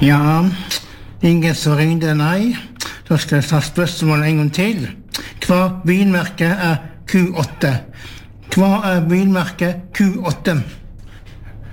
Ja, ingen som ringde, nei. Da skal jeg ta spørsmålet en gang til. Hva bilmerke er Q8? Hva er bilmerke Q8?